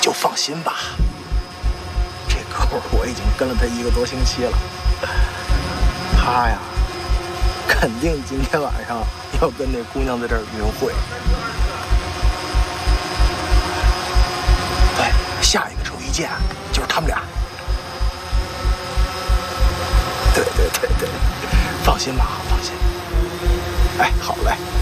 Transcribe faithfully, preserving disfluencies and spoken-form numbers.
就放心吧，这狗我已经跟了他一个多星期了，他呀，肯定今天晚上要跟那姑娘在这儿约会。对，下一个周一见，就是他们俩。对对对对，放心吧，放心。哎，好嘞。